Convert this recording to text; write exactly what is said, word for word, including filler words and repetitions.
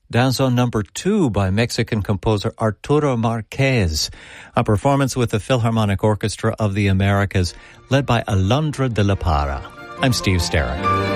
Danzón number two by Mexican composer Arturo Marquez, a performance with the Philharmonic Orchestra of the Americas led by Alondra de la Parra. I'm Steve Sterrett.